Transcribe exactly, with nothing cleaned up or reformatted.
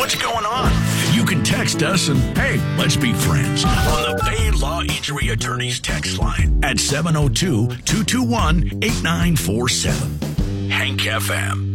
what's going on. You can text us and, hey, let's be friends on the Bay Law Injury Attorneys text line at seven oh two, two two one, eight nine four seven. Hank F M.